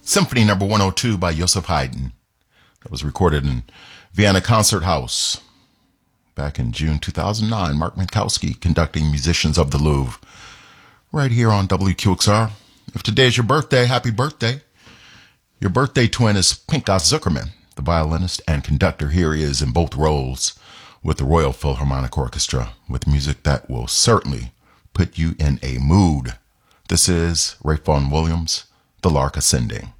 Symphony Number 102 by Joseph Haydn. That was recorded in Vienna Concert House back in June 2009. Mark Minkowski conducting Musicians of the Louvre right here on WQXR. If today is your birthday, happy birthday. Your birthday twin is Pinchas Zuckerman, the violinist and conductor. Here he is in both roles with the Royal Philharmonic Orchestra with music that will certainly put you in a mood. This is Ralph Vaughan Williams, The Lark Ascending.